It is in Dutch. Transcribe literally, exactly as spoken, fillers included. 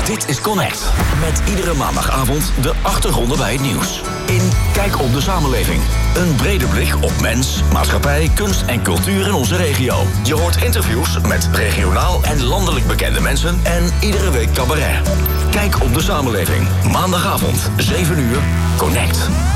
Dit is Connect. Met iedere maandagavond de achtergronden bij het nieuws. In Kijk op de samenleving. Een brede blik op mens, maatschappij, kunst en cultuur in onze regio. Je hoort interviews met regionaal en landelijk bekende mensen en iedere week cabaret. Kijk op de samenleving. Maandagavond, zeven uur, Connect.